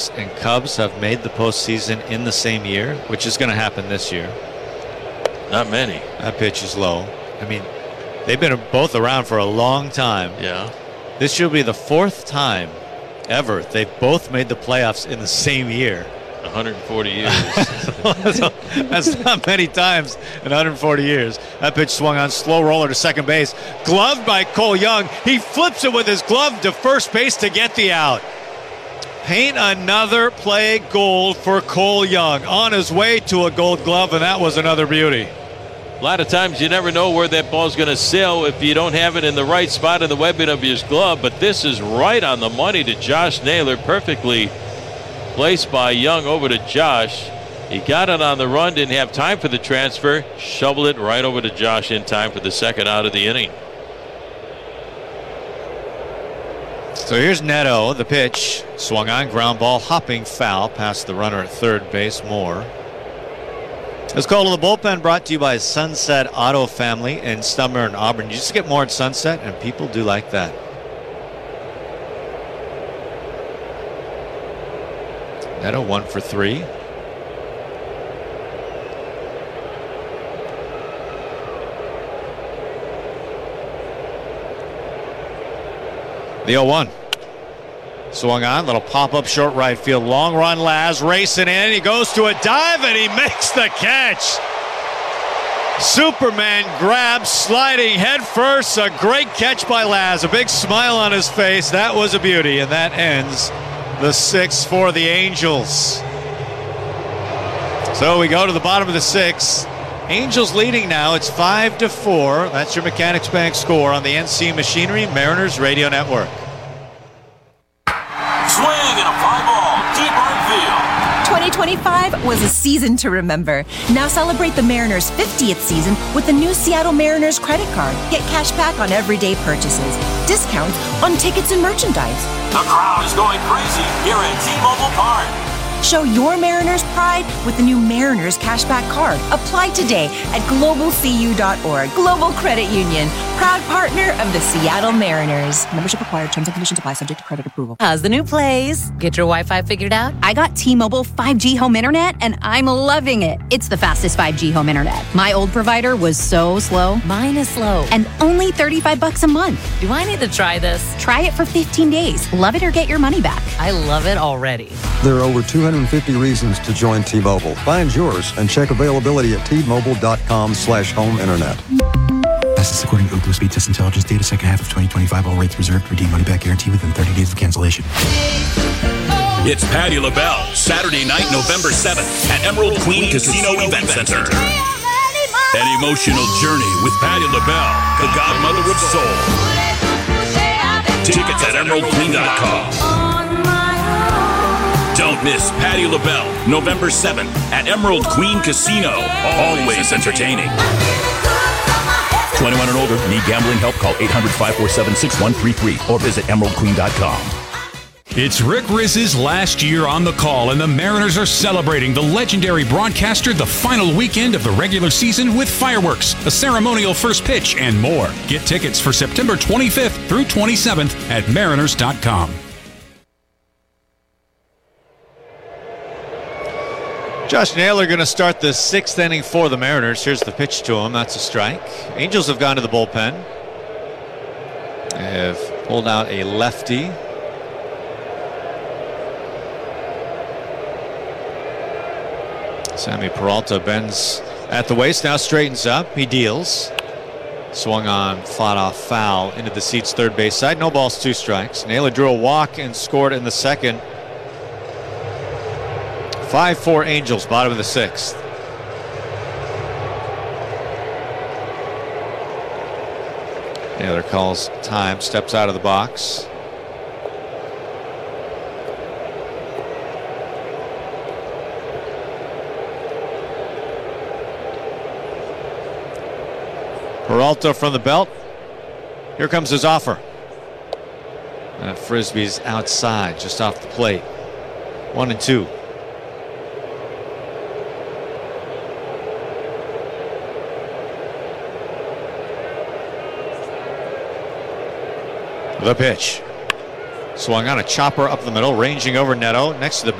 and Cubs have made the postseason in the same year, which is going to happen this year? Not many. That pitch is low. I mean, they've been both around for a long time. Yeah. This should be the fourth time ever they've both made the playoffs in the same year. 140 years. That's not many times in 140 years. That pitch swung on, slow roller to second base. Gloved by Cole Young. He flips it with his glove to first base to get the out. Paint another play gold for Cole Young. On his way to a gold glove, and that was another beauty. A lot of times you never know where that ball's going to sail if you don't have it in the right spot in the webbing of his glove, but this is right on the money to Josh Naylor. Perfectly placed by Young over to Josh. He got it on the run, didn't have time for the transfer, shoveled it right over to Josh in time for the second out of the inning. So here's Neto, the pitch. Swung on, ground ball, hopping foul past the runner at third base, Moore. This call to the bullpen brought to you by Sunset Auto Family in Stumner and Auburn. You just get more at Sunset, and people do like that. Neto 1 for 3. The 0-1. Swung on, little pop-up short right field. Long run, Laz racing in. He goes to a dive and he makes the catch. Superman grab, sliding head first. A great catch by Laz. A big smile on his face. That was a beauty, and that ends the sixth for the Angels. So we go to the bottom of the sixth. Angels leading now. It's 5-4. That's your Mechanics Bank score on the NC Machinery Mariners Radio Network. Swing and a fly ball, deep right field. 2025 was a season to remember. Now celebrate the Mariners' 50th season with the new Seattle Mariners credit card. Get cash back on everyday purchases, discounts on tickets and merchandise. The crowd is going crazy here at T-Mobile Park. Show your Mariners pride with the new Mariners Cashback Card. Apply today at globalcu.org. Global Credit Union, proud partner of the Seattle Mariners. Membership required. Terms and conditions apply. Subject to credit approval. How's the new place? Get your Wi-Fi figured out? I got T-Mobile 5G home internet, and I'm loving it. It's the fastest 5G home internet. My old provider was so slow. Mine is slow. And only $35 a month. Do I need to try this? Try it for 15 days. Love it or get your money back. I love it already. There are over 250 reasons to join T-Mobile. Find yours and check availability at T-Mobile.com/home internet. Fastest according to Ookla Speed Test Intelligence data, second half of 2025. All rates reserved. Redeem money back guarantee within 30 days of cancellation. It's Patti LaBelle, Saturday night, November 7th at Emerald Queen Casino Event Center. An emotional journey with Patti LaBelle, the godmother of soul. Tickets at emeraldqueen.com. Don't miss Patti LaBelle, November 7th at Emerald Queen Casino. Always entertaining. 21 and older. Need gambling help? Call 800-547-6133 or visit emeraldqueen.com. It's Rick Rizz's last year on the call, and the Mariners are celebrating the legendary broadcaster the final weekend of the regular season with fireworks, a ceremonial first pitch, and more. Get tickets for September 25th through 27th at mariners.com. Josh Naylor going to start the sixth inning for the Mariners. Here's the pitch to him. That's a strike. Angels have gone to the bullpen. Have pulled out a lefty. Sammy Peralta bends at the waist, now straightens up. He deals. Swung on, fought off foul into the seats third base side. No balls, 2 strikes. Naylor drew a walk and scored in the second. 5-4 Angels, bottom of the sixth. Naylor calls time, steps out of the box. Peralta from the belt. Here comes his offer. That frisbee's outside, just off the plate. 1-2. The pitch. Swung on a chopper up the middle, ranging over Neto next to the